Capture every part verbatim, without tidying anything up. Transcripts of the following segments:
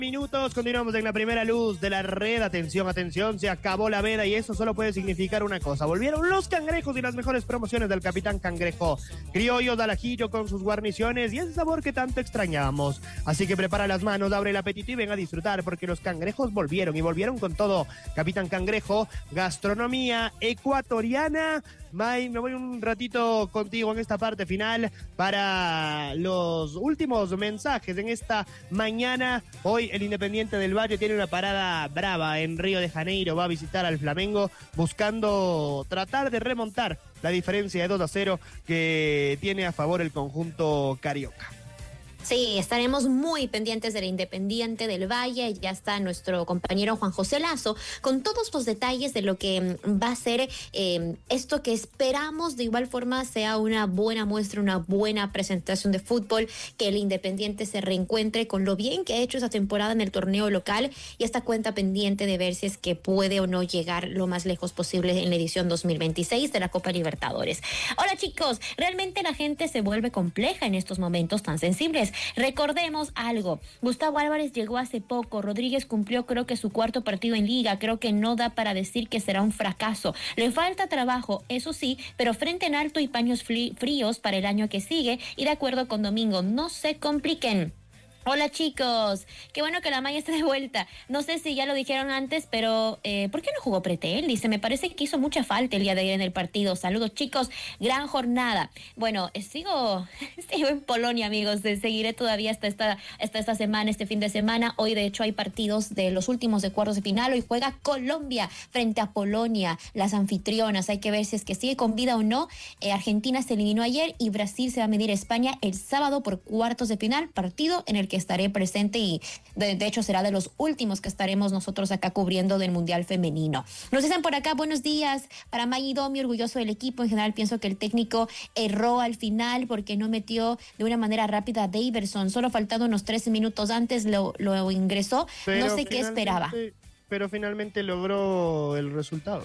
Minutos, continuamos en la primera luz de la red. Atención, atención, se acabó la veda y eso solo puede significar una cosa. Volvieron los cangrejos y las mejores promociones del Capitán Cangrejo. Criollos al ajillo con sus guarniciones y ese sabor que tanto extrañábamos. Así que prepara las manos, abre el apetito y ven a disfrutar porque los cangrejos volvieron y volvieron con todo. Capitán Cangrejo, gastronomía ecuatoriana. May, me voy un ratito contigo en esta parte final para los últimos mensajes en esta mañana. Hoy el Independiente del Valle tiene una parada brava en Río de Janeiro. Va a visitar al Flamengo buscando tratar de remontar la diferencia de dos a cero que tiene a favor el conjunto carioca. Sí, estaremos muy pendientes del Independiente del Valle. Ya está nuestro compañero Juan José Lazo con todos los detalles de lo que va a ser eh, esto que esperamos de igual forma sea una buena muestra, una buena presentación de fútbol, que el Independiente se reencuentre con lo bien que ha hecho esa temporada en el torneo local y esta cuenta pendiente de ver si es que puede o no llegar lo más lejos posible en la edición dos mil veintiséis de la Copa Libertadores. Hola chicos, realmente la gente se vuelve compleja en estos momentos tan sensibles. Recordemos algo, Gustavo Álvarez llegó hace poco, Rodríguez cumplió creo que su cuarto partido en liga, creo que no da para decir que será un fracaso, le falta trabajo, eso sí, pero frente en alto y paños fríos para el año que sigue y de acuerdo con Domingo, no se compliquen. Hola chicos, qué bueno que la Maya esté de vuelta. No sé si ya lo dijeron antes, pero eh, ¿por qué no jugó Pretel? Dice, me parece que hizo mucha falta el día de ayer en el partido. Saludos chicos, gran jornada. Bueno, eh, sigo, sigo en Polonia amigos, eh, seguiré todavía hasta esta, hasta esta semana, este fin de semana. Hoy de hecho hay partidos de los últimos de cuartos de final. Hoy juega Colombia frente a Polonia, las anfitrionas. Hay que ver si es que sigue con vida o no. Eh, Argentina se eliminó ayer y Brasil se va a medir a España el sábado por cuartos de final, partido en el que estaré presente y de, de hecho será de los últimos que estaremos nosotros acá cubriendo del Mundial Femenino. Nos dicen por acá, buenos días, para May y Domi, orgulloso del equipo. En general pienso que el técnico erró al final porque no metió de una manera rápida a Daverson, solo faltando unos trece minutos antes lo, lo ingresó, pero no sé qué esperaba. Pero finalmente logró el resultado.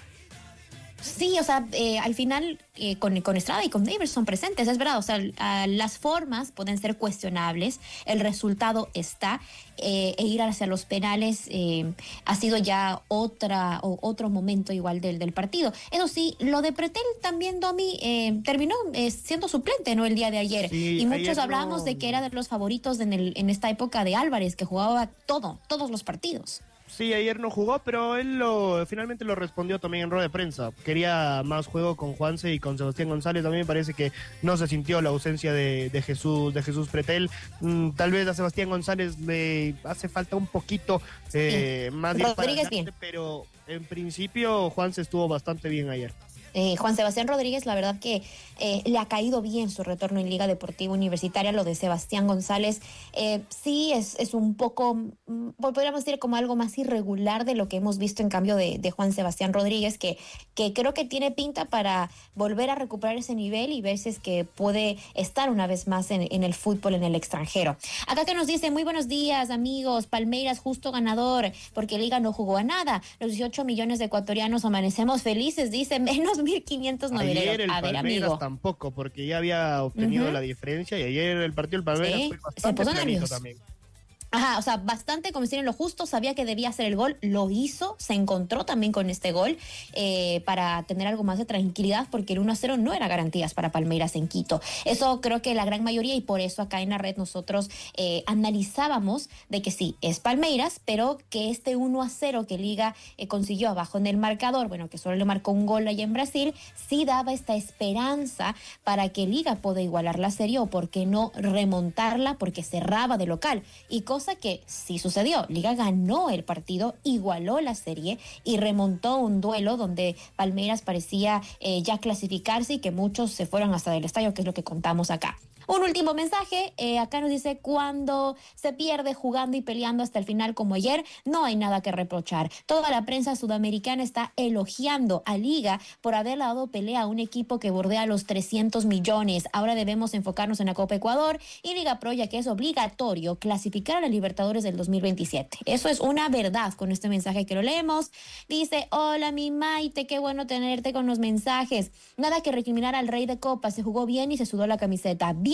Sí, o sea, eh, al final eh, con, con Estrada y con Daverson presentes, es verdad, o sea, uh, las formas pueden ser cuestionables, el resultado está, eh, e ir hacia los penales eh, ha sido ya otra o otro momento igual del, del partido. Eso sí, lo de Pretel también, Domi, eh, terminó eh, siendo suplente, ¿no? El día de ayer, sí, y muchos hablábamos no... de que era de los favoritos en, el, en esta época de Álvarez, que jugaba todo, todos los partidos. Sí, ayer no jugó, pero él lo finalmente lo respondió también en rueda de prensa. Quería más juego con Juanse y con Sebastián González. A mí me parece que no se sintió la ausencia de, de Jesús de Jesús Pretel. Mm, tal vez a Sebastián González le hace falta un poquito eh, sí. más bien Rodríguez para bien. Pero en principio Juanse estuvo bastante bien ayer. Eh, Juan Sebastián Rodríguez, la verdad que eh, le ha caído bien su retorno en Liga Deportiva Universitaria. Lo de Sebastián González eh, sí es, es un poco, podríamos decir como algo más irregular de lo que hemos visto en cambio de, de Juan Sebastián Rodríguez, que, que creo que tiene pinta para volver a recuperar ese nivel y ver si es que puede estar una vez más en, en el fútbol en el extranjero. Acá que nos dice, muy buenos días amigos, Palmeiras justo ganador, porque Liga no jugó a nada. Los dieciocho millones de ecuatorianos amanecemos felices, dice, menos mil quinientos noveleros. Ayer el a ver, Palmeiras amigo. tampoco, porque ya había obtenido uh-huh. la diferencia y ayer el partido del Palmeiras sí, fue bastante clarito también. Ajá, o sea, bastante como decir en lo justo, sabía que debía hacer el gol, lo hizo, se encontró también con este gol eh, para tener algo más de tranquilidad, porque el uno a cero no era garantías para Palmeiras en Quito. Eso creo que la gran mayoría, y por eso acá en la red nosotros eh, analizábamos de que sí, es Palmeiras, pero que este uno a cero que Liga eh, consiguió abajo en el marcador, bueno, que solo le marcó un gol allá en Brasil, sí daba esta esperanza para que Liga pueda igualar la serie o por qué no remontarla, porque cerraba de local, y cosa que sí sucedió. Liga ganó el partido, igualó la serie y remontó un duelo donde Palmeiras parecía eh, ya clasificarse y que muchos se fueron hasta del estadio, que es lo que contamos acá. Un último mensaje, eh, acá nos dice, cuando se pierde jugando y peleando hasta el final como ayer, no hay nada que reprochar. Toda la prensa sudamericana está elogiando a Liga por haber dado pelea a un equipo que bordea los trescientos millones. Ahora debemos enfocarnos en la Copa Ecuador y Liga Pro, ya que es obligatorio clasificar a la Libertadores del dos mil veintisiete. Eso es una verdad con este mensaje que lo leemos. Dice, hola mi Maite, qué bueno tenerte con los mensajes. Nada que recriminar al rey de copas, se jugó bien y se sudó la camiseta. Bien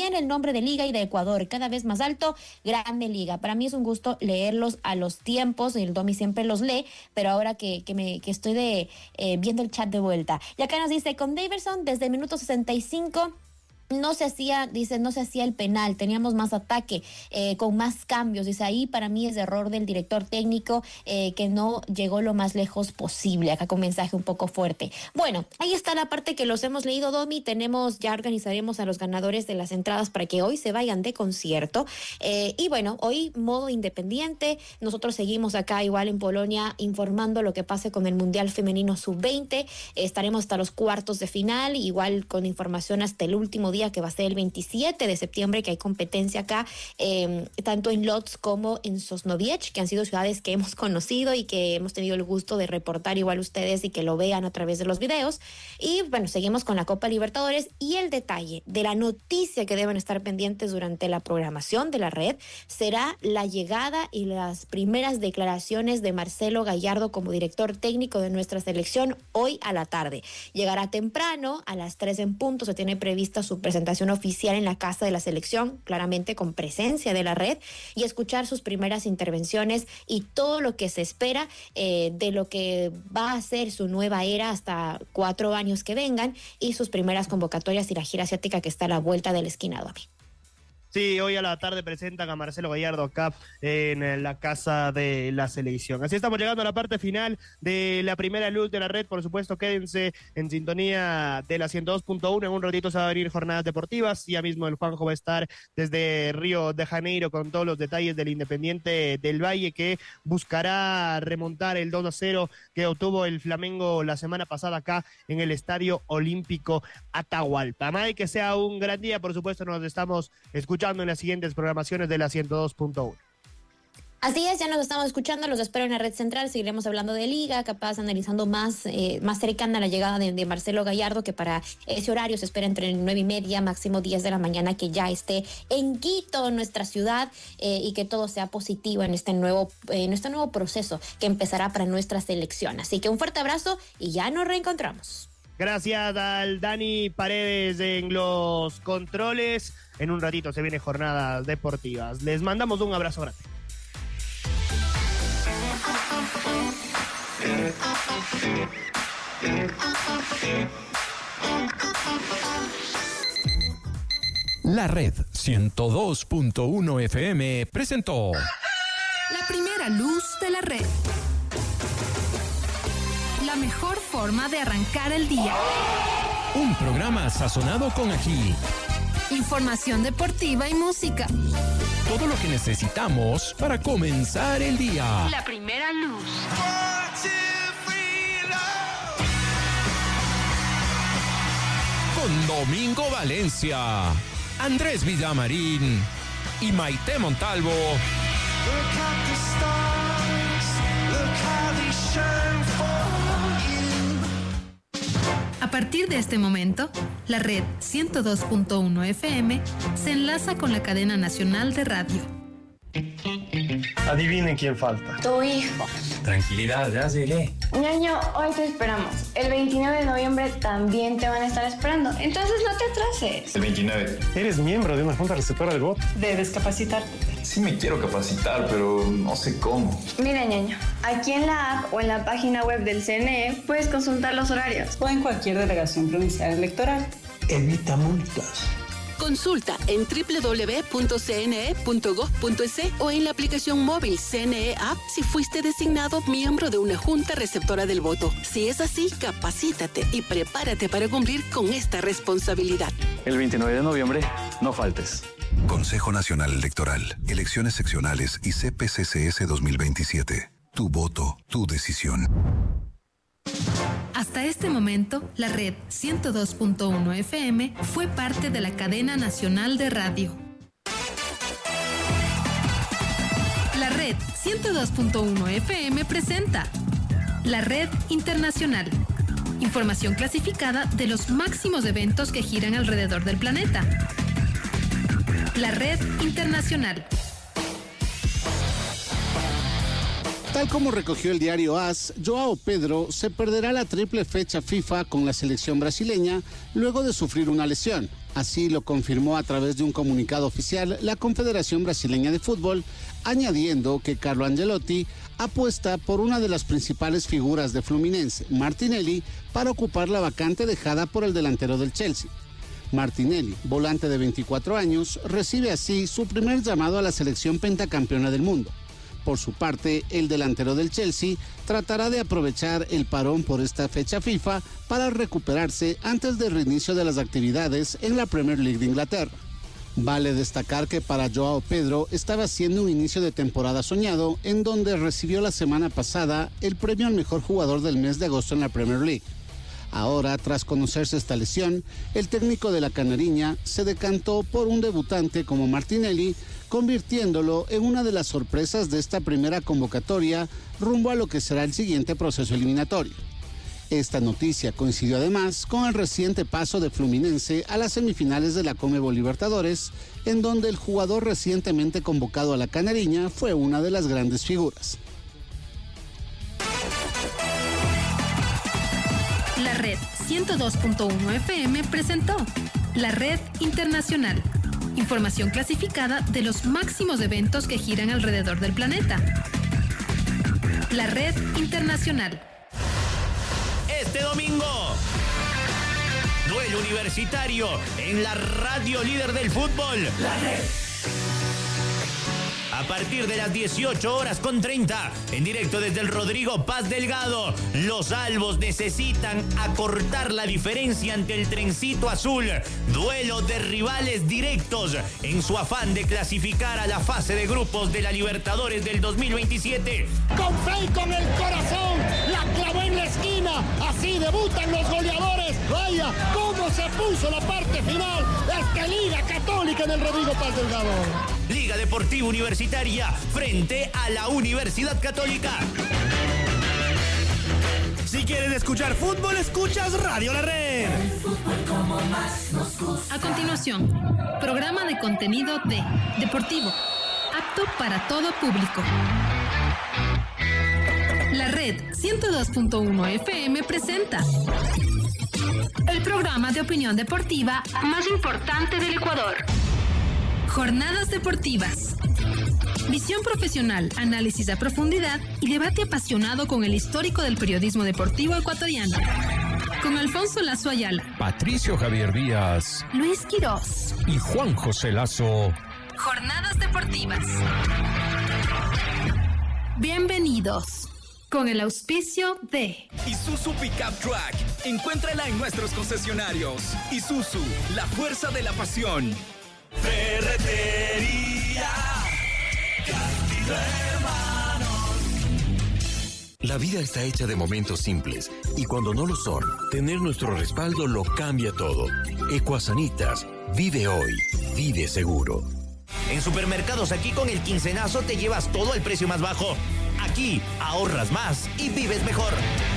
también el nombre de Liga y de Ecuador, cada vez más alto, Grande Liga. Para mí es un gusto leerlos a los tiempos, el Domi siempre los lee, pero ahora que, que, me, que estoy de, eh, viendo el chat de vuelta. Y acá nos dice, con Daverson desde el minuto sesenta y cinco... No se hacía, dice, no se hacía el penal, teníamos más ataque, eh, con más cambios. Dice, ahí para mí es error del director técnico eh, que no llegó lo más lejos posible. Acá con mensaje un poco fuerte. Bueno, ahí está la parte que los hemos leído, Domi. Tenemos, ya organizaremos a los ganadores de las entradas para que hoy se vayan de concierto. Eh, y bueno, hoy modo independiente. Nosotros seguimos acá igual en Polonia informando lo que pase con el Mundial Femenino sub veinte. Eh, estaremos hasta los cuartos de final, igual con información hasta el último día, que va a ser el veintisiete de septiembre, que hay competencia acá, eh, tanto en Lodz como en Sosnowiec, que han sido ciudades que hemos conocido y que hemos tenido el gusto de reportar igual ustedes y que lo vean a través de los videos. Y bueno, seguimos con la Copa Libertadores, y el detalle de la noticia que deben estar pendientes durante la programación de la red será la llegada y las primeras declaraciones de Marcelo Gallardo como director técnico de nuestra selección hoy a la tarde. Llegará temprano, a las tres en punto, se tiene prevista su presentación oficial en la casa de la selección, claramente con presencia de la red, y escuchar sus primeras intervenciones y todo lo que se espera eh, de lo que va a ser su nueva era hasta cuatro años que vengan, y sus primeras convocatorias y la gira asiática que está a la vuelta de la esquina, Domi. Sí, hoy a la tarde presentan a Marcelo Gallardo acá en la casa de la selección. Así estamos llegando a la parte final de la primera luz de la red. Por supuesto, quédense en sintonía de la ciento dos punto uno. En un ratito se van a venir jornadas deportivas. Ya mismo el Juanjo va a estar desde Río de Janeiro con todos los detalles del Independiente del Valle, que buscará remontar el dos a cero que obtuvo el Flamengo la semana pasada acá en el Estadio Olímpico Atahualpa. Más de que sea un gran día, por supuesto, nos estamos escuchando en las siguientes programaciones de la ciento dos punto uno. Así es, ya nos estamos escuchando, los espero en la red central, seguiremos hablando de Liga, capaz analizando más, eh, más cercana a la llegada de, de Marcelo Gallardo, que para ese horario se espera entre nueve y media, máximo diez de la mañana, que ya esté en Quito, nuestra ciudad, eh, y que todo sea positivo en este nuevo, eh, en este nuevo proceso que empezará para nuestra selección. Así que un fuerte abrazo y ya nos reencontramos. Gracias al Dani Paredes en los controles. En un ratito se vienen jornadas deportivas. Les mandamos un abrazo grande. La Red ciento dos punto uno F M presentó La primera luz de la red. La mejor forma de arrancar el día. un programa sazonado con ají. Información deportiva y música. Todo lo que necesitamos para comenzar el día. La primera luz. Con Domingo Valencia, Andrés Villamarín y Maite Montalvo. A partir de este momento, la red ciento dos punto uno F M se enlaza con la cadena nacional de radio. Adivinen quién falta. Tu hijo. Tranquilidad, ya llegué. Ñaño, hoy te esperamos. El veintinueve de noviembre también te van a estar esperando. Entonces no te atrases. El veintinueve. Eres miembro de una junta receptora del voto. Debes capacitarte. Sí me quiero capacitar, pero no sé cómo. Mira, Ñaño, aquí en la app o en la página web del C N E puedes consultar los horarios. O en cualquier delegación provincial electoral. Evita multas. Consulta en doble u doble u doble u punto c n e punto gov punto e s o en la aplicación móvil C N E App si fuiste designado miembro de una junta receptora del voto. Si es así, capacítate y prepárate para cumplir con esta responsabilidad. El veintinueve de noviembre, no faltes. Consejo Nacional Electoral, Elecciones Seccionales y C P C C S dos mil veintisiete. Tu voto, tu decisión. Hasta este momento, la red ciento dos punto uno F M fue parte de la cadena nacional de radio. La red ciento dos punto uno F M presenta La Red Internacional. Información clasificada de los máximos eventos que giran alrededor del planeta. La Red Internacional. Tal como recogió el diario A S, Joao Pedro se perderá la triple fecha FIFA con la selección brasileña luego de sufrir una lesión. Así lo confirmó a través de un comunicado oficial la Confederación Brasileña de Fútbol, añadiendo que Carlo Ancelotti apuesta por una de las principales figuras de Fluminense, Martinelli, para ocupar la vacante dejada por el delantero del Chelsea. Martinelli, volante de veinticuatro años, recibe así su primer llamado a la selección pentacampeona del mundo. Por su parte, el delantero del Chelsea tratará de aprovechar el parón por esta fecha FIFA para recuperarse antes del reinicio de las actividades en la Premier League de Inglaterra. Vale destacar que para Joao Pedro estaba siendo un inicio de temporada soñado, en donde recibió la semana pasada el premio al mejor jugador del mes de agosto en la Premier League. Ahora, tras conocerse esta lesión, el técnico de la Canariña se decantó por un debutante como Martinelli, convirtiéndolo en una de las sorpresas de esta primera convocatoria rumbo a lo que será el siguiente proceso eliminatorio. Esta noticia coincidió además con el reciente paso de Fluminense a las semifinales de la Conmebol Libertadores, en donde el jugador recientemente convocado a la Canariña fue una de las grandes figuras. La Red ciento dos punto uno F M presentó La Red Internacional. Información clasificada de los máximos eventos que giran alrededor del planeta. La Red Internacional. Este domingo, duelo universitario en la radio líder del fútbol. La Red. A partir de las dieciocho horas con treinta, en directo desde el Rodrigo Paz Delgado, los albos necesitan acortar la diferencia ante el trencito azul. Duelo de rivales directos en su afán de clasificar a la fase de grupos de la Libertadores del dos mil veintisiete. Con fe y con el corazón, la clavó en la esquina. Así debutan los goleadores. Vaya, cómo se puso la parte final. Esta Liga Católica en el Rodrigo Paz Delgado. Liga Deportiva Universitaria frente a la Universidad Católica. Si quieres escuchar fútbol, escuchas Radio La Red. A continuación, programa de contenido de Deportivo, apto para todo público. La Red ciento dos punto uno F M presenta el programa de opinión deportiva más importante del Ecuador. Jornadas deportivas. Visión profesional, análisis a profundidad y debate apasionado con el histórico del periodismo deportivo ecuatoriano. Con Alfonso Lazo Ayala, Patricio Javier Díaz, Luis Quirós y Juan José Lazo. Jornadas deportivas. Bienvenidos. Con el auspicio de Isuzu Pickup Truck. Encuéntrala en nuestros concesionarios. Isuzu, la fuerza de la pasión. Ferretería Castillo Hermanos. La vida está hecha de momentos simples y cuando no lo son, tener nuestro respaldo lo cambia todo. Ecuasanitas, vive hoy, vive seguro. En Supermercados Aquí con el quincenazo te llevas todo al precio más bajo. Aquí ahorras más y vives mejor.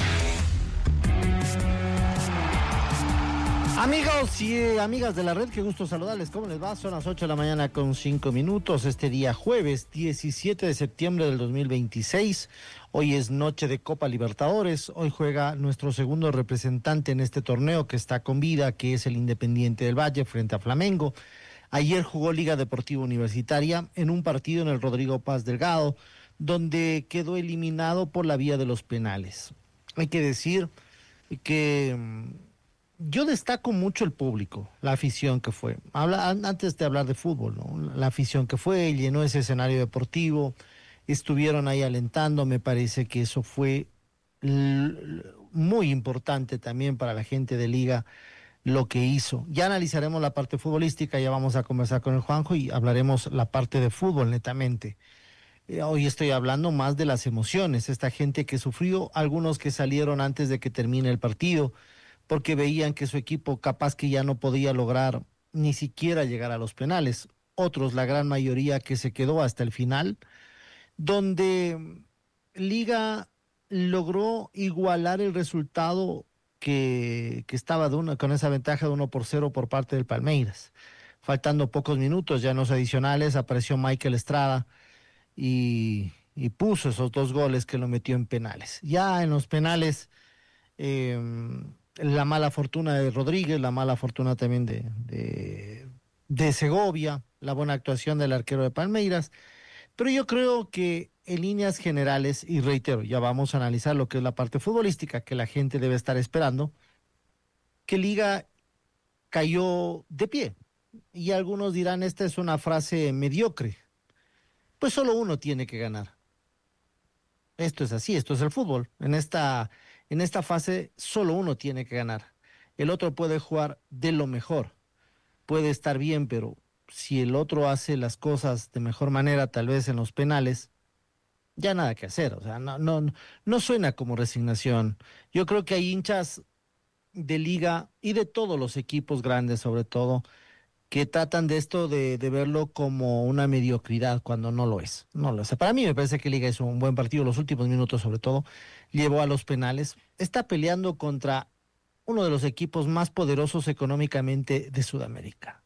Amigos y amigas de la red, qué gusto saludarles. ¿Cómo les va? Son las ocho de la mañana con cinco minutos. Este día jueves diecisiete de septiembre del dos mil veintiséis. Hoy es noche de Copa Libertadores. Hoy juega nuestro segundo representante en este torneo que está con vida, que es el Independiente del Valle frente a Flamengo. Ayer jugó Liga Deportiva Universitaria en un partido en el Rodrigo Paz Delgado, donde quedó eliminado por la vía de los penales. Hay que decir que yo destaco mucho el público, la afición que fue. Habla, antes de hablar de fútbol, ¿no? La afición que fue, llenó ese escenario deportivo, estuvieron ahí alentando, me parece que eso fue l- muy importante también para la gente de Liga, lo que hizo. Ya analizaremos la parte futbolística, ya vamos a conversar con el Juanjo y hablaremos la parte de fútbol netamente. Eh, hoy estoy hablando más de las emociones, esta gente que sufrió, algunos que salieron antes de que termine el partido, porque veían que su equipo capaz que ya no podía lograr ni siquiera llegar a los penales. Otros, la gran mayoría, que se quedó hasta el final, donde Liga logró igualar el resultado que, que estaba de una, con esa ventaja de uno por cero por parte del Palmeiras. Faltando pocos minutos, ya en los adicionales, apareció Michael Estrada y, y puso esos dos goles que lo metió en penales. Ya en los penales... Eh, la mala fortuna de Rodríguez, la mala fortuna también de, de, de Segovia, la buena actuación del arquero de Palmeiras, pero yo creo que en líneas generales, y reitero, ya vamos a analizar lo que es la parte futbolística que la gente debe estar esperando, que Liga cayó de pie, y algunos dirán, esta es una frase mediocre, pues solo uno tiene que ganar. Esto es así, esto es el fútbol, en esta, en esta fase solo uno tiene que ganar, el otro puede jugar de lo mejor, puede estar bien, pero si el otro hace las cosas de mejor manera, tal vez en los penales, ya nada que hacer, o sea, no, no, no suena como resignación. Yo creo que hay hinchas de Liga y de todos los equipos grandes, sobre todo, que tratan de esto de, de verlo como una mediocridad cuando no lo es. No lo es. Para mí me parece que Liga hizo un buen partido, los últimos minutos sobre todo, llevó a los penales, está peleando contra uno de los equipos más poderosos económicamente de Sudamérica.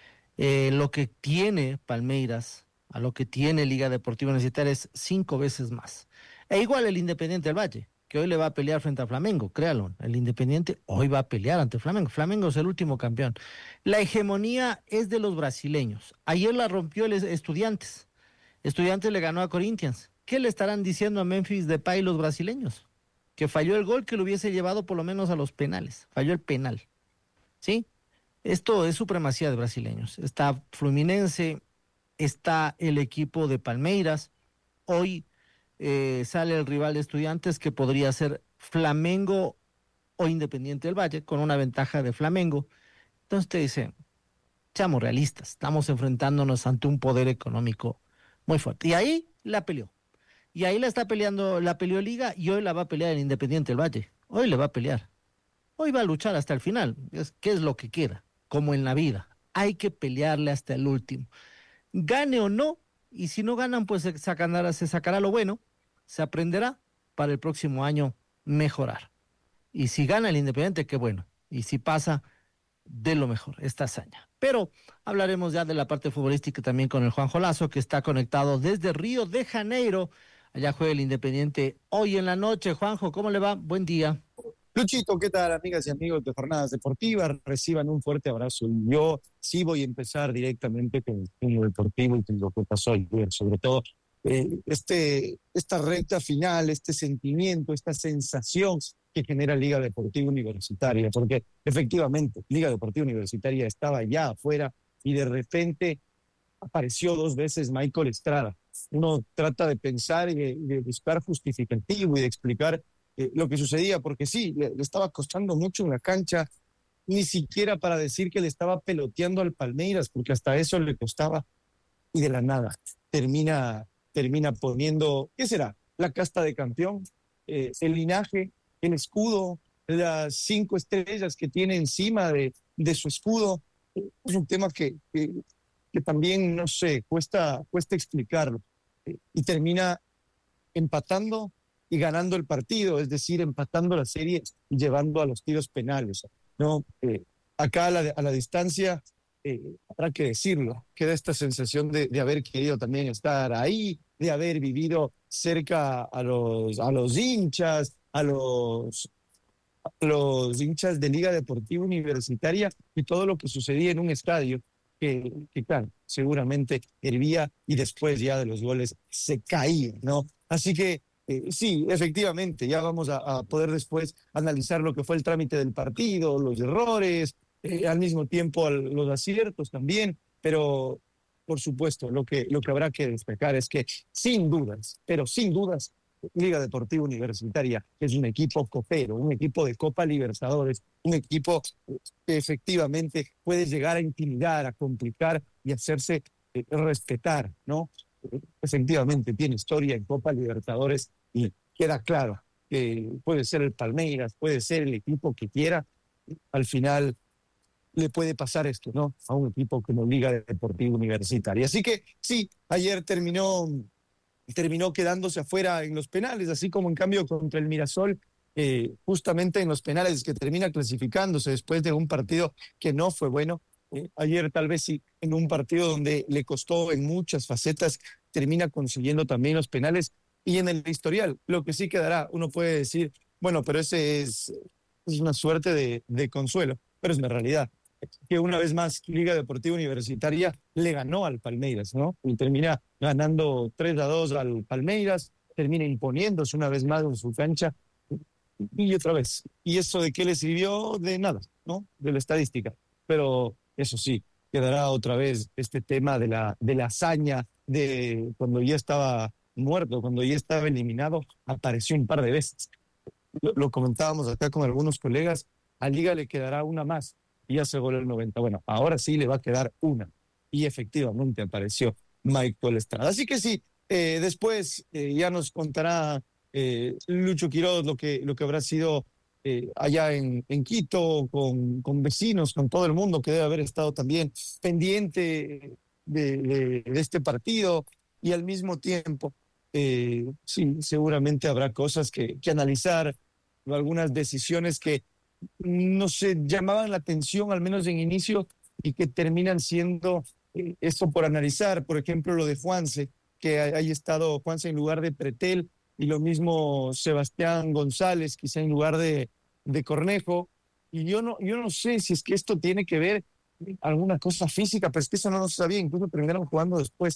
Eh, lo que tiene Palmeiras, a lo que tiene Liga Deportiva Universitaria es cinco veces más. E igual el Independiente del Valle, que hoy le va a pelear frente a Flamengo, créalo, el Independiente hoy va a pelear ante Flamengo. Flamengo es el último campeón. La hegemonía es de los brasileños. Ayer la rompió el Estudiantes. Estudiantes le ganó a Corinthians. ¿Qué le estarán diciendo a Memphis Depay los brasileños? Que falló el gol que lo hubiese llevado por lo menos a los penales. Falló el penal. ¿Sí? Esto es supremacía de brasileños. Está Fluminense, está el equipo de Palmeiras. Hoy eh, sale el rival de Estudiantes que podría ser Flamengo o Independiente del Valle, con una ventaja de Flamengo. Entonces te dice, seamos realistas, estamos enfrentándonos ante un poder económico muy fuerte. Y ahí la peleó. Y ahí la está peleando, la peleó Liga y hoy la va a pelear el Independiente del Valle. Hoy le va a pelear. Hoy va a luchar hasta el final. Es, ¿qué es lo que queda? Como en la vida. Hay que pelearle hasta el último. Gane o no, y si no ganan, pues se sacará, se sacará lo bueno, se aprenderá para el próximo año mejorar. Y si gana el Independiente, qué bueno. Y si pasa, de lo mejor, esta hazaña. Pero hablaremos ya de la parte futbolística también con el Juanjo Lazo, que está conectado desde Río de Janeiro. Allá juega el Independiente hoy en la noche. Juanjo, ¿cómo le va? Buen día. Luchito, ¿qué tal, amigas y amigos de Jornadas Deportivas? Reciban un fuerte abrazo. Yo sí voy a empezar directamente con lo deportivo y con lo que pasó ayer, sobre todo eh, este, esta recta final, este sentimiento, esta sensación que genera Liga Deportiva Universitaria, porque efectivamente Liga Deportiva Universitaria estaba ya afuera y de repente apareció dos veces Michael Estrada. Uno trata de pensar y de, de buscar justificativo y de explicar eh, lo que sucedía, porque sí, le, le estaba costando mucho en la cancha, ni siquiera para decir que le estaba peloteando al Palmeiras, porque hasta eso le costaba, y de la nada termina, termina poniendo, ¿qué será? La casta de campeón, eh, el linaje, el escudo, las cinco estrellas que tiene encima de, de su escudo. Es un tema que, que, que también, no sé, cuesta, cuesta explicarlo. Y termina empatando y ganando el partido, es decir, empatando la serie y llevando a los tiros penales, ¿no? Eh, acá a la, a la distancia, eh, habrá que decirlo, queda esta sensación de, de haber querido también estar ahí, de haber vivido cerca a los, a los hinchas, a los, a los hinchas de Liga Deportiva Universitaria y todo lo que sucedía en un estadio que, que claro, seguramente hervía y después ya de los goles se caía, ¿no? Así que eh, sí, efectivamente, ya vamos a, a poder después analizar lo que fue el trámite del partido, los errores, eh, al mismo tiempo los aciertos también, pero por supuesto lo que, lo que habrá que destacar es que sin dudas, pero sin dudas, Liga Deportiva Universitaria es un equipo copero, un equipo de Copa Libertadores, un equipo que efectivamente puede llegar a intimidar, a complicar y hacerse eh, respetar, ¿no? Efectivamente tiene historia en Copa Libertadores y queda claro que puede ser el Palmeiras, puede ser el equipo que quiera, al final le puede pasar esto, ¿no? A un equipo como Liga Deportiva Universitaria. Así que sí, ayer terminó... terminó quedándose afuera en los penales, así como en cambio contra el Mirasol, eh, justamente en los penales que termina clasificándose después de un partido que no fue bueno. Eh, ayer tal vez sí, en un partido donde le costó en muchas facetas, termina consiguiendo también los penales y en el historial. Lo que sí quedará, uno puede decir, bueno, pero ese es es una suerte de, de consuelo, pero es una realidad. Que una vez más Liga Deportiva Universitaria le ganó al Palmeiras, ¿no? Y termina ganando tres a dos al Palmeiras, termina imponiéndose una vez más en su cancha y otra vez. ¿Y eso de qué le sirvió? De nada, ¿no? De la estadística. Pero eso sí, quedará otra vez este tema de la, de la hazaña de cuando ya estaba muerto, cuando ya estaba eliminado, apareció un par de veces. Lo, lo comentábamos acá con algunos colegas, a Liga le quedará una más. Y ya se voló el noventa. Bueno, ahora sí le va a quedar una. Y efectivamente apareció Michael Estrada. Así que sí, eh, después eh, ya nos contará eh, Lucho Quiroz lo que, lo que habrá sido eh, allá en, en Quito, con, con vecinos, con todo el mundo que debe haber estado también pendiente de, de, de este partido. Y al mismo tiempo, eh, sí, seguramente habrá cosas que, que analizar, algunas decisiones que no se llamaban la atención, al menos en inicio, y que terminan siendo eh, esto por analizar. Por ejemplo, lo de Juanse, que haya estado Juanse en lugar de Pretel, y lo mismo Sebastián González, quizá en lugar de, de Cornejo. Y yo no, yo no sé si es que esto tiene que ver alguna cosa física, pero es que eso no lo sabía, incluso terminaron jugando después.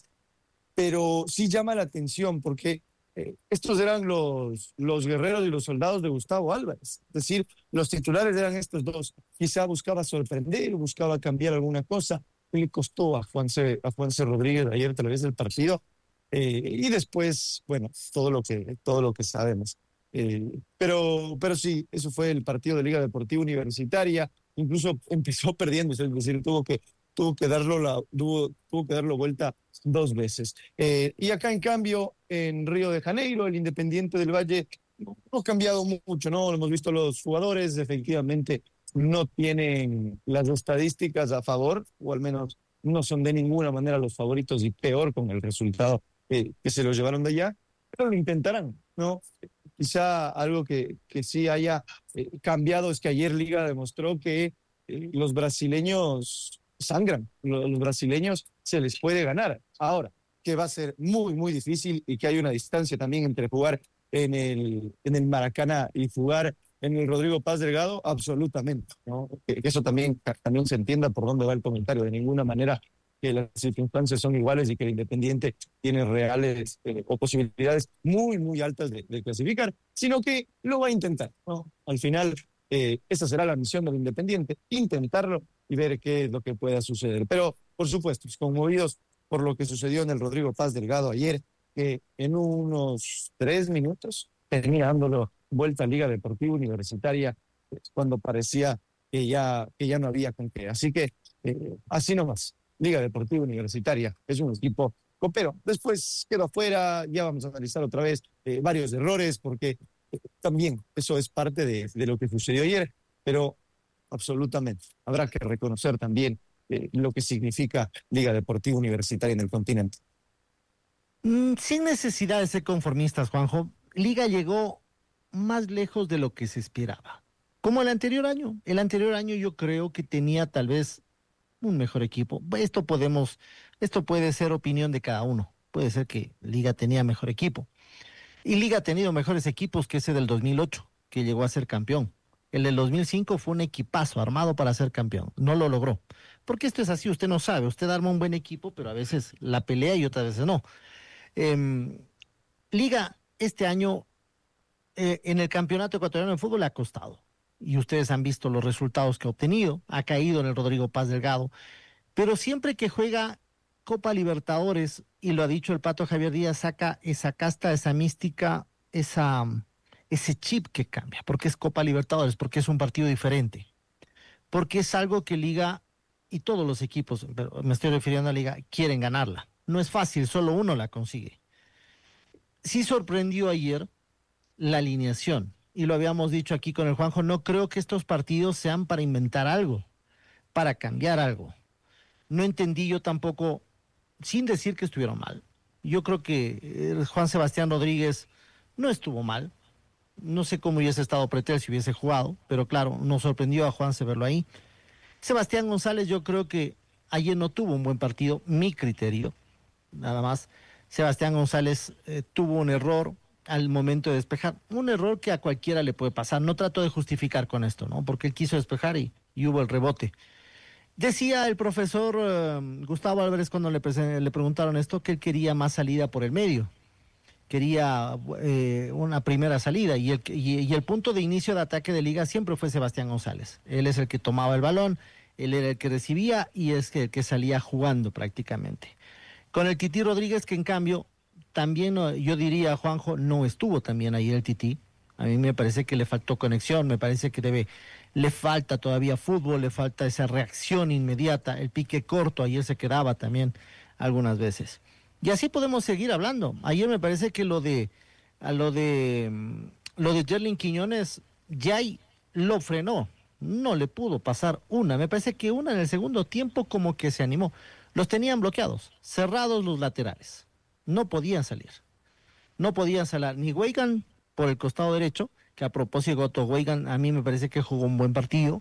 Pero sí llama la atención, porque Eh, estos eran los, los guerreros y los soldados de Gustavo Álvarez. Es decir, los titulares eran estos dos. Quizá buscaba sorprender, buscaba cambiar alguna cosa. Le costó a Juanse, a Juanse Rodríguez ayer a través del partido. Eh, y después, bueno, todo lo que, todo lo que sabemos. Eh, pero, pero sí, eso fue el partido de Liga Deportiva Universitaria. Incluso empezó perdiendo, es decir, tuvo que, tuvo que, darlo, la, tuvo, tuvo que darlo vuelta dos veces. Eh, y acá, en cambio, en Río de Janeiro, el Independiente del Valle no ha cambiado mucho, ¿no? Hemos visto los jugadores, efectivamente, no tienen las estadísticas a favor, o al menos no son de ninguna manera los favoritos, y peor con el resultado eh, que se los llevaron de allá, pero lo intentarán, ¿no? Quizá algo que, que sí haya eh, cambiado es que ayer Liga demostró que eh, los brasileños sangran, los, los brasileños se les puede ganar. Ahora, que va a ser muy, muy difícil, y que hay una distancia también entre jugar en el, en el Maracaná y jugar en el Rodrigo Paz Delgado, absolutamente, ¿no? Que, que eso también, también se entienda por dónde va el comentario. De ninguna manera que las circunstancias son iguales y que el Independiente tiene reales eh, o posibilidades muy, muy altas de, de clasificar, sino que lo va a intentar, ¿no? Al final, eh, esa será la misión del Independiente, intentarlo y ver qué es lo que pueda suceder. Pero, por supuesto, conmovidos por lo que sucedió en el Rodrigo Paz Delgado ayer, que en unos tres minutos termina dándolo vuelta a Liga Deportiva Universitaria, pues, cuando parecía que ya, que ya no había con qué. Así que, eh, así nomás, Liga Deportiva Universitaria es un equipo copero. Después quedó afuera, ya vamos a analizar otra vez eh, varios errores, porque eh, también eso es parte de, de lo que sucedió ayer, pero absolutamente habrá que reconocer también eh, lo que significa Liga Deportiva Universitaria en el continente. Mm, sin necesidad de ser conformistas, Juanjo, Liga llegó más lejos de lo que se esperaba. Como el anterior año. El anterior año yo creo que tenía tal vez un mejor equipo. Esto podemos, esto puede ser opinión de cada uno. Puede ser que Liga tenía mejor equipo. Y Liga ha tenido mejores equipos que ese del dos mil ocho, que llegó a ser campeón. El del dos mil cinco fue un equipazo armado para ser campeón. No lo logró. Porque esto es así, usted no sabe. Usted arma un buen equipo, pero a veces la pelea y otras veces no. Eh, Liga este año eh, en el campeonato ecuatoriano de fútbol le ha costado. Y ustedes han visto los resultados que ha obtenido. Ha caído en el Rodrigo Paz Delgado. Pero siempre que juega Copa Libertadores, y lo ha dicho el Pato Javier Díaz, saca esa casta, esa mística, esa, ese chip que cambia. Porque es Copa Libertadores, porque es un partido diferente. Porque es algo que Liga y todos los equipos, pero me estoy refiriendo a Liga, quieren ganarla. No es fácil, solo uno la consigue. Sí sorprendió ayer la alineación. Y lo habíamos dicho aquí con el Juanjo, no creo que estos partidos sean para inventar algo, para cambiar algo. No entendí yo tampoco, sin decir que estuvieron mal. Yo creo que eh, Juan Sebastián Rodríguez no estuvo mal. No sé cómo hubiese estado Pretel si hubiese jugado, pero claro, nos sorprendió a Juanse verlo ahí. Sebastián González yo creo que ayer no tuvo un buen partido, mi criterio, nada más. Sebastián González eh, tuvo un error al momento de despejar. Un error que a cualquiera le puede pasar. No trato de justificar con esto, ¿no? Porque él quiso despejar y, y hubo el rebote. Decía el profesor uh, Gustavo Álvarez cuando le, le preguntaron esto, que él quería más salida por el medio. Quería eh, una primera salida y el, y, y el punto de inicio de ataque de Liga siempre fue Sebastián González. Él es el que tomaba el balón, él era el que recibía y es el que salía jugando prácticamente. Con el Tití Rodríguez, que en cambio también, yo diría, Juanjo, no estuvo también ahí el Tití. A mí me parece que le faltó conexión, me parece que debe, le falta todavía fútbol, le falta esa reacción inmediata, el pique corto, ayer se quedaba también algunas veces. Y así podemos seguir hablando. Ayer me parece que lo de a lo de lo de Yerlin Quiñones, Jay lo frenó, no le pudo pasar una. Me parece que una en el segundo tiempo como que se animó. Los tenían bloqueados, cerrados los laterales. No podían salir. No podían salir ni Weigan por el costado derecho, que a propósito Otto Weigan a mí me parece que jugó un buen partido,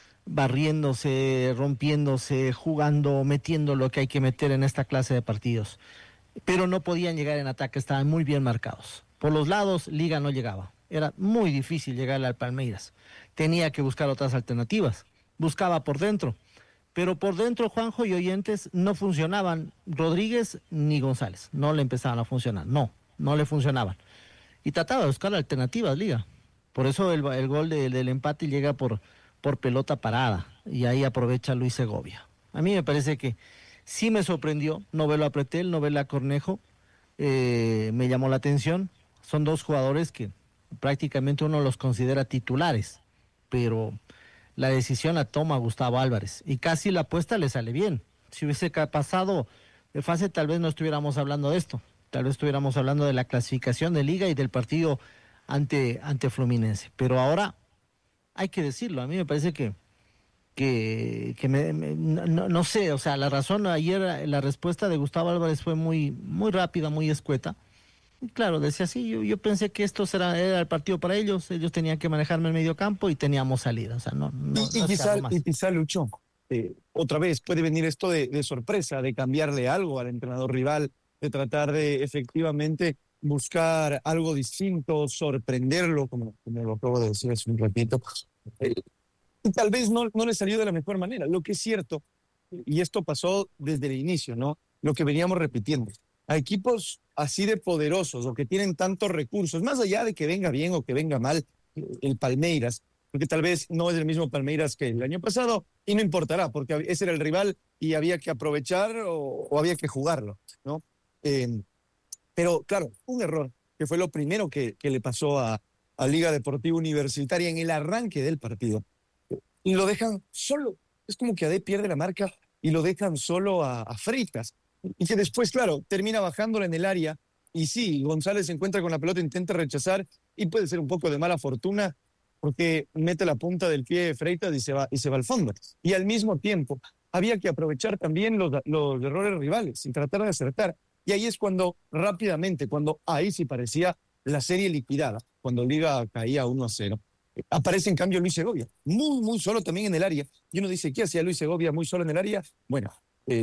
barriéndose, rompiéndose, jugando, metiendo lo que hay que meter en esta clase de partidos. Pero no podían llegar en ataque, estaban muy bien marcados. Por los lados, Liga no llegaba. Era muy difícil llegarle al Palmeiras. Tenía que buscar otras alternativas. Buscaba por dentro. Pero por dentro, Juanjo y oyentes, no funcionaban Rodríguez ni González. No le empezaban a funcionar. No, no le funcionaban. Y trataba de buscar alternativas, Liga. Por eso el, el gol de, del empate llega por, por pelota parada. Y ahí aprovecha Luis Segovia. A mí me parece que sí me sorprendió, no verlo a Pretel, no verlo a Cornejo, eh, me llamó la atención. Son dos jugadores que prácticamente uno los considera titulares, pero la decisión la toma Gustavo Álvarez y casi la apuesta le sale bien. Si hubiese pasado de fase, tal vez no estuviéramos hablando de esto, tal vez estuviéramos hablando de la clasificación de Liga y del partido ante, ante Fluminense, pero ahora hay que decirlo, a mí me parece que que, que me, me, no, no sé, o sea, la razón ayer, la respuesta de Gustavo Álvarez fue muy, muy rápida, muy escueta. Y claro, decía así, yo, yo pensé que esto será, era el partido para ellos, ellos tenían que manejarme el medio campo y teníamos salida, o sea, no, no, y, no y, quizá, y quizá Lucho, eh, otra vez puede venir esto de, de sorpresa, de cambiarle algo al entrenador rival, de tratar de efectivamente buscar algo distinto, sorprenderlo, como, como lo acabo de decir hace un ratito. Eh, Y tal vez no, no le salió de la mejor manera. Lo que es cierto, y esto pasó desde el inicio, ¿no? Lo que veníamos repitiendo. A equipos así de poderosos o que tienen tantos recursos, más allá de que venga bien o que venga mal el Palmeiras, porque tal vez no es el mismo Palmeiras que el año pasado y no importará, porque ese era el rival y había que aprovechar o, o había que jugarlo, ¿no? Eh, pero claro, un error, que fue lo primero que, que le pasó a, a Liga Deportiva Universitaria en el arranque del partido. Y lo dejan solo. Es como que Ade pierde la marca y lo dejan solo a, a Freitas. Y que después, claro, termina bajándola en el área. Y sí, González se encuentra con la pelota, intenta rechazar y puede ser un poco de mala fortuna porque mete la punta del pie de Freitas y se va, y se va al fondo. Y al mismo tiempo, había que aprovechar también los, los errores rivales y tratar de acertar. Y ahí es cuando rápidamente, cuando ahí sí parecía la serie liquidada, cuando Liga caía uno a cero. Aparece en cambio Luis Segovia, muy, muy solo también en el área. Y uno dice, ¿qué hacía Luis Segovia muy solo en el área? Bueno, eh,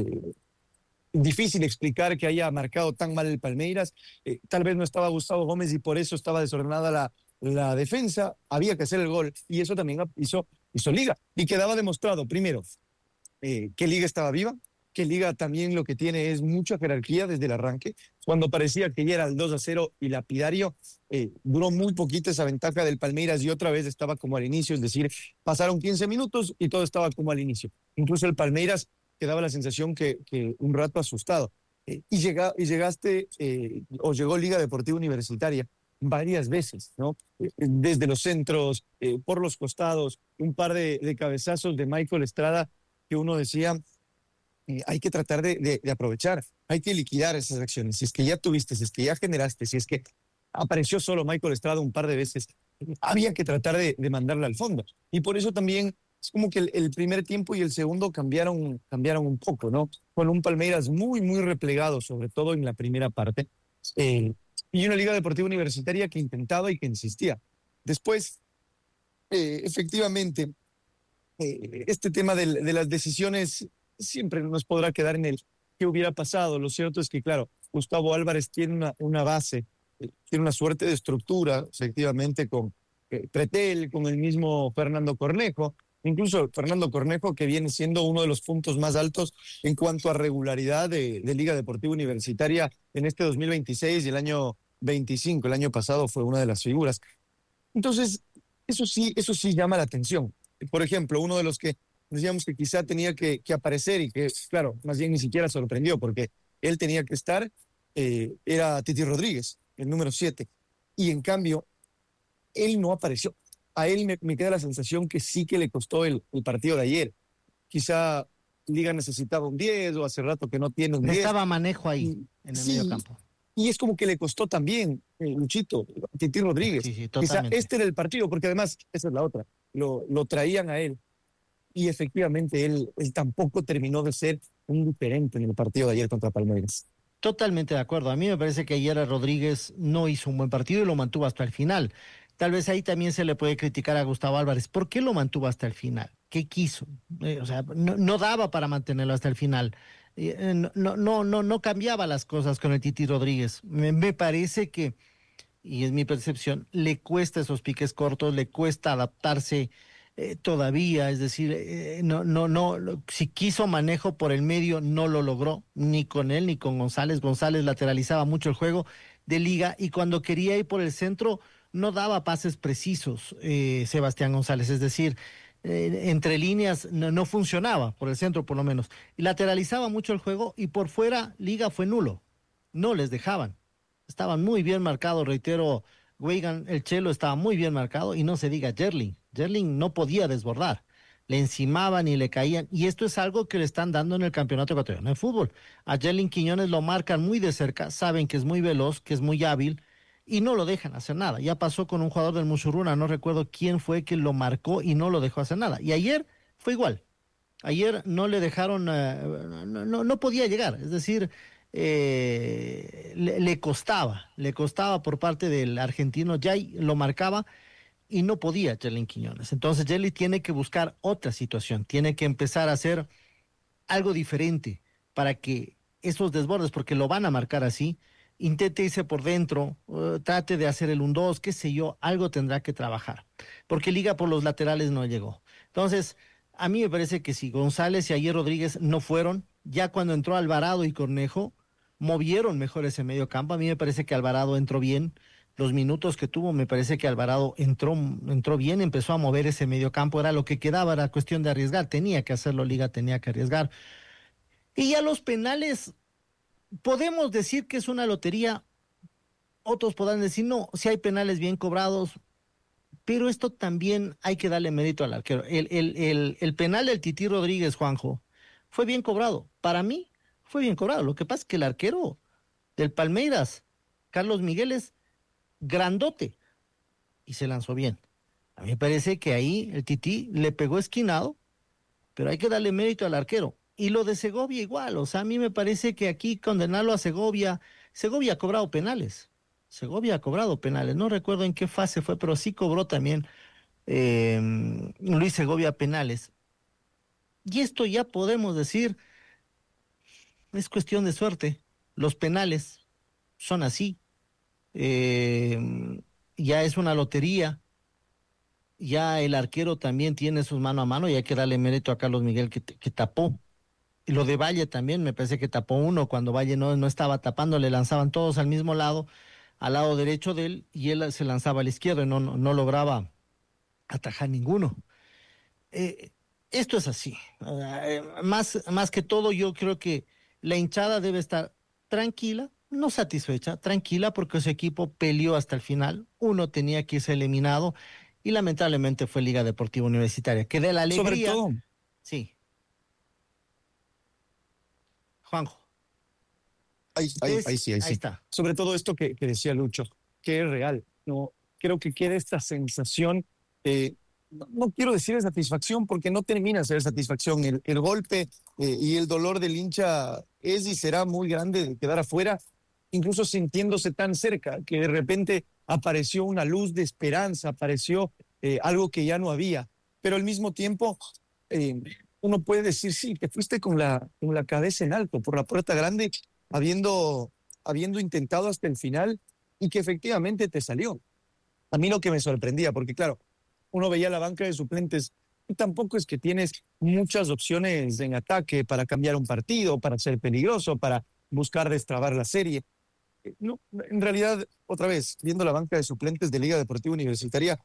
difícil explicar que haya marcado tan mal el Palmeiras. Eh, tal vez no estaba Gustavo Gómez y por eso estaba desordenada la, la defensa. Había que hacer el gol y eso también hizo, hizo Liga. Y quedaba demostrado, primero, eh, que Liga estaba viva, que Liga también lo que tiene es mucha jerarquía desde el arranque. Cuando parecía que ya era el dos a cero y lapidario, eh, duró muy poquito esa ventaja del Palmeiras y otra vez estaba como al inicio, es decir, pasaron quince minutos y todo estaba como al inicio. Incluso el Palmeiras quedaba la sensación que, que un rato asustado. Eh, y, llega, y llegaste, eh, o llegó Liga Deportiva Universitaria varias veces, ¿no? Eh, desde los centros, eh, por los costados, un par de, de cabezazos de Michael Estrada que uno decía... Eh, hay que tratar de, de, de aprovechar, hay que liquidar esas acciones. Si es que ya tuviste, si es que ya generaste, si es que apareció solo Michael Estrada un par de veces, había que tratar de, de mandarla al fondo. Y por eso también es como que el, el primer tiempo y el segundo cambiaron, cambiaron un poco, ¿no? Con un Palmeiras muy, muy replegado, sobre todo en la primera parte, eh, y una Liga Deportiva Universitaria que intentaba y que insistía. Después, eh, efectivamente, eh, este tema de, de las decisiones siempre nos podrá quedar en el qué hubiera pasado. Lo cierto es que, claro, Gustavo Álvarez tiene una, una base eh, tiene una suerte de estructura, efectivamente, con eh, Pretel, con el mismo Fernando Cornejo, incluso Fernando Cornejo, que viene siendo uno de los puntos más altos en cuanto a regularidad de, de Liga Deportiva Universitaria en este dos mil veintiséis y el año veinticinco, el año pasado fue una de las figuras. Entonces, eso sí, eso sí llama la atención. Por ejemplo, uno de los que decíamos que quizá tenía que, que aparecer y que, claro, más bien ni siquiera sorprendió porque él tenía que estar, eh, era Titi Rodríguez, el número siete. Y en cambio, él no apareció. A él me, me queda la sensación que sí que le costó el, el partido de ayer. Quizá Liga necesitaba un diez o hace rato que no tiene un diez. Estaba Manejo ahí, y, en el sí, medio campo. Y es como que le costó también, eh, Luchito, Titi Rodríguez. Sí, sí, Quizá este era el partido, porque además, esa es la otra, lo, lo traían a él. Y efectivamente él, él tampoco terminó de ser un diferente en el partido de ayer contra Palmeiras. Totalmente de acuerdo. A mí me parece que ayer a Rodríguez no hizo un buen partido y lo mantuvo hasta el final. Tal vez ahí también se le puede criticar a Gustavo Álvarez. ¿Por qué lo mantuvo hasta el final? ¿Qué quiso? Eh, o sea, no, no daba para mantenerlo hasta el final. Eh, no, no, no, no cambiaba las cosas con el Titi Rodríguez. Me, me parece que, y es mi percepción, le cuesta esos piques cortos, le cuesta adaptarse eh, todavía. Es decir, eh, no, no, no, si quiso Manejo por el medio, no lo logró, ni con él ni con González. González lateralizaba mucho el juego de Liga y cuando quería ir por el centro no daba pases precisos, eh, Sebastián González, es decir, eh, entre líneas no, no funcionaba, por el centro por lo menos, y lateralizaba mucho el juego y por fuera Liga fue nulo, no les dejaban, estaban muy bien marcados, reitero, Weigan, el Chelo estaba muy bien marcado y no se diga Yerling, Yerling no podía desbordar, le encimaban y le caían, y esto es algo que le están dando en el campeonato ecuatoriano de fútbol. A Yerling Quiñones lo marcan muy de cerca, saben que es muy veloz, que es muy hábil, y no lo dejan hacer nada. Ya pasó con un jugador del Musurruna, no recuerdo quién fue que lo marcó y no lo dejó hacer nada. Y ayer fue igual. Ayer no le dejaron, uh, no, no, no podía llegar, es decir, eh, le, le costaba, le costaba por parte del argentino, Jay lo marcaba y no podía Yerling Quiñones. Entonces Yerling tiene que buscar otra situación, tiene que empezar a hacer algo diferente para que esos desbordes, porque lo van a marcar así, intente irse por dentro, uh, trate de hacer el un dos, qué sé yo, algo tendrá que trabajar, porque Liga por los laterales no llegó. Entonces, a mí me parece que si González y ayer Rodríguez no fueron, ya cuando entró Alvarado y Cornejo, movieron mejor ese medio campo. A mí me parece que Alvarado entró bien, los minutos que tuvo, me parece que Alvarado entró, entró bien, empezó a mover ese medio campo, era lo que quedaba, era cuestión de arriesgar, tenía que hacerlo Liga, tenía que arriesgar. Y ya los penales, podemos decir que es una lotería, otros podrán decir no, si hay penales bien cobrados, pero esto también hay que darle mérito al arquero. El, el, el, el penal del Titi Rodríguez, Juanjo, fue bien cobrado. Para mí, fue bien cobrado. Lo que pasa es que el arquero del Palmeiras, Carlos Miguel, es grandote y se lanzó bien. A mí me parece que ahí el Titi le pegó esquinado, pero hay que darle mérito al arquero. Y lo de Segovia igual, o sea, a mí me parece que aquí condenarlo a Segovia, Segovia ha cobrado penales, Segovia ha cobrado penales, no recuerdo en qué fase fue, pero sí cobró también eh, Luis Segovia penales. Y esto ya podemos decir, es cuestión de suerte, los penales son así, eh, ya es una lotería, ya el arquero también tiene sus mano a mano y hay que darle mérito a Carlos Miguel que, que tapó. Y lo de Valle también, me parece que tapó uno, cuando Valle no, no estaba tapando, le lanzaban todos al mismo lado, al lado derecho de él, y él se lanzaba al izquierdo y no, no, no lograba atajar ninguno. Eh, esto es así. Eh, más, más que todo, yo creo que la hinchada debe estar tranquila, no satisfecha, tranquila, porque su equipo peleó hasta el final, uno tenía que irse eliminado, y lamentablemente fue Liga Deportiva Universitaria, que de la alegría... Sobre todo... Sí. Juanjo. Ahí, ahí, Es, ahí sí, ahí, ahí sí. está. Sobre todo esto que, que decía Lucho, que es real. No, creo que queda esta sensación, eh, no, no quiero decir de satisfacción, porque no termina de ser satisfacción. El, el golpe eh, y el dolor del hincha es y será muy grande de quedar afuera, incluso sintiéndose tan cerca, que de repente apareció una luz de esperanza, apareció eh, algo que ya no había. Pero al mismo tiempo... Eh, uno puede decir, sí, te fuiste con la, con la cabeza en alto por la puerta grande, habiendo, habiendo intentado hasta el final y que efectivamente te salió. A mí lo que me sorprendía, porque claro, uno veía la banca de suplentes y tampoco es que tienes muchas opciones en ataque para cambiar un partido, para ser peligroso, para buscar destrabar la serie. No, en realidad, otra vez, viendo la banca de suplentes de Liga Deportiva Universitaria,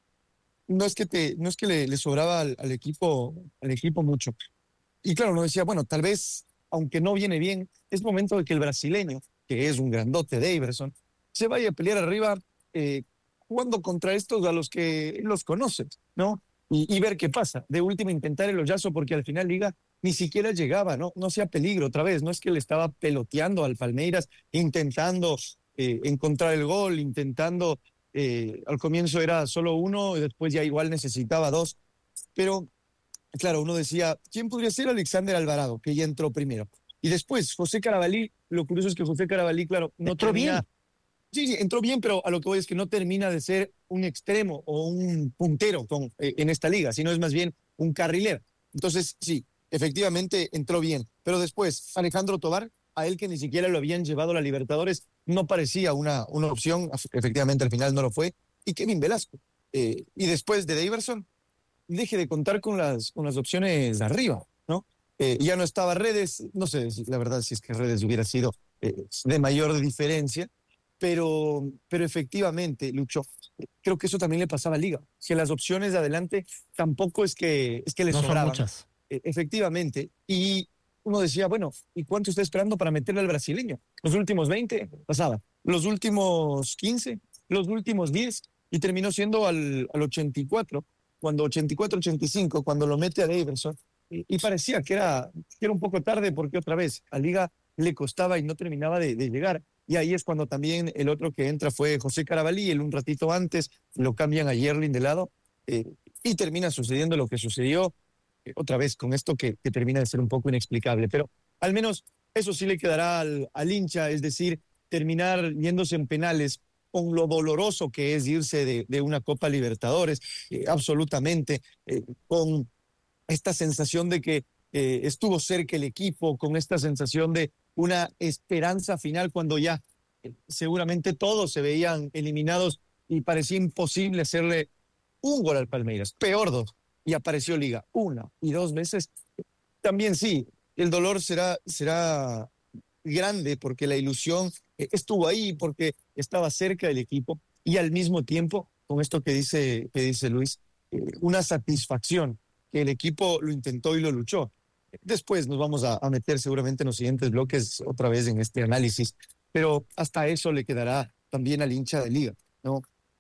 no es que, te, no es que le, le sobraba al, al, equipo, al equipo mucho. Y claro, uno decía, bueno, tal vez, aunque no viene bien, es momento de que el brasileño, que es un grandote de Iverson, se vaya a pelear arriba eh, jugando contra estos a los que los conoce, ¿no? Y, y ver qué pasa. De última, intentar el hoyazo, porque al final Liga ni siquiera llegaba, ¿no? No sea peligro otra vez. No es que le estaba peloteando al Palmeiras, intentando eh, encontrar el gol, intentando, eh, al comienzo era solo uno, y después ya igual necesitaba dos. Pero, claro, uno decía, ¿quién podría ser? Alexander Alvarado, que ya entró primero. Y después, José Carabalí, lo curioso es que José Carabalí, claro, no entró termina, bien. Sí, sí, entró bien, pero a lo que voy es que no termina de ser un extremo o un puntero con, eh, en esta liga, sino es más bien un carrilero. Entonces, sí, efectivamente entró bien. Pero después, Alejandro Tobar, a él que ni siquiera lo habían llevado a la Libertadores, no parecía una, una opción, efectivamente al final no lo fue. Y Kevin Velasco. Eh, y después de Daverson, deje de contar con las, con las opciones de arriba, ¿no? Eh, ya no estaba Redes, no sé, la verdad, si es que Redes hubiera sido eh, de mayor diferencia. Pero, pero efectivamente, Lucho, creo que eso también le pasaba a Liga, que las opciones de adelante tampoco es que, es que le no sobraban. Son muchas. Eh, efectivamente, y uno decía, bueno, ¿y cuánto está esperando para meterle al brasileño? Los últimos veinte, pasaba. Los últimos quince, los últimos diez, y terminó siendo al, al ochenta y cuatro, cuando ochenta y cuatro ochenta y cinco, cuando lo mete a Daverson, y, y parecía que era, que era un poco tarde, porque otra vez a Liga le costaba y no terminaba de, de llegar. Y ahí es cuando también el otro que entra fue José Carabalí, él un ratito antes lo cambian a Yerlin de lado eh, y termina sucediendo lo que sucedió eh, otra vez con esto que, que termina de ser un poco inexplicable. Pero al menos eso sí le quedará al, al hincha, es decir, terminar yéndose en penales con lo doloroso que es irse de, de una Copa Libertadores, eh, absolutamente, eh, con esta sensación de que eh, estuvo cerca el equipo, con esta sensación de una esperanza final cuando ya eh, seguramente todos se veían eliminados y parecía imposible hacerle un gol al Palmeiras, peor dos, y apareció Liga una y dos veces. También sí, el dolor será, será grande porque la ilusión eh, estuvo ahí, porque estaba cerca del equipo y al mismo tiempo, con esto que dice, que dice Luis, eh, una satisfacción que el equipo lo intentó y lo luchó. Después nos vamos a, a meter seguramente en los siguientes bloques otra vez en este análisis, pero hasta eso le quedará también al hincha de Liga, ¿no?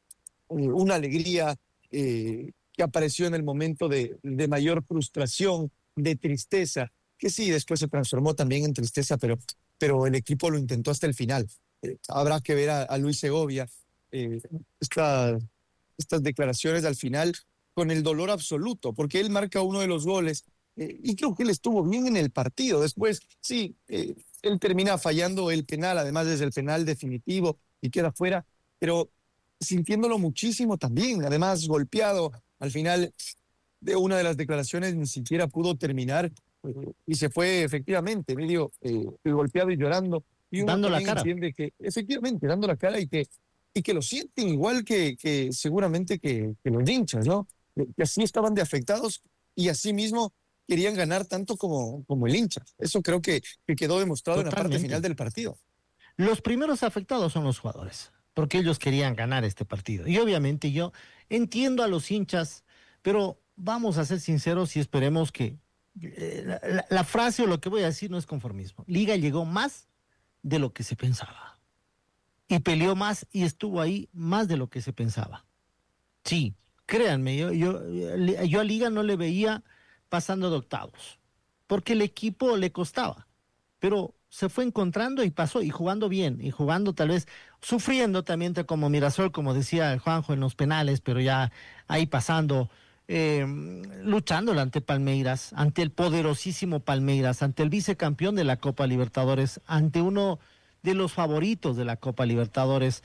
Eh, una alegría eh, que apareció en el momento de, de mayor frustración, de tristeza, que sí, después se transformó también en tristeza, pero, pero el equipo lo intentó hasta el final. Eh, habrá que ver a, a Luis Segovia, eh, esta, estas declaraciones al final con el dolor absoluto, porque él marca uno de los goles. Eh, y creo que él estuvo bien en el partido. Después, sí, eh, él termina fallando el penal, además es el penal definitivo y queda fuera, pero sintiéndolo muchísimo también, además golpeado. Al final de una de las declaraciones ni siquiera pudo terminar eh, y se fue efectivamente medio eh, golpeado y llorando. Y uno dando la cara. Entiende que, efectivamente, dando la cara y que, y que lo sienten igual que, que seguramente que, que los hinchas, ¿no? Que así estaban de afectados y así mismo querían ganar tanto como, como el hincha. Eso creo que, que quedó demostrado Totalmente. En la parte final del partido. Los primeros afectados son los jugadores, porque ellos querían ganar este partido. Y obviamente yo entiendo a los hinchas, pero vamos a ser sinceros y esperemos que eh, la, la, la frase o lo que voy a decir no es conformismo. Liga llegó más de lo que se pensaba. Y peleó más y estuvo ahí más de lo que se pensaba. Sí, créanme, yo, yo, yo a Liga no le veía pasando de octavos, porque el equipo le costaba, pero se fue encontrando y pasó, y jugando bien, y jugando tal vez, sufriendo también como Mirasol, como decía Juanjo en los penales, pero ya ahí pasando, eh, luchando ante Palmeiras, ante el poderosísimo Palmeiras, ante el vicecampeón de la Copa Libertadores, ante uno de los favoritos de la Copa Libertadores,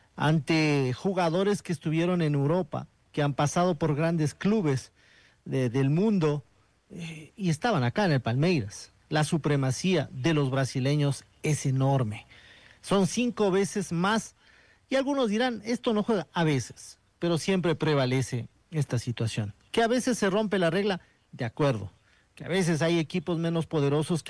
ante jugadores que estuvieron en Europa, que han pasado por grandes clubes de, del mundo, eh, y estaban acá en el Palmeiras. La supremacía de los brasileños es enorme. Son cinco veces más Y algunos dirán, esto no juega a veces, pero siempre prevalece esta situación. Que a veces se rompe la regla, de acuerdo. Que a veces hay equipos menos poderosos que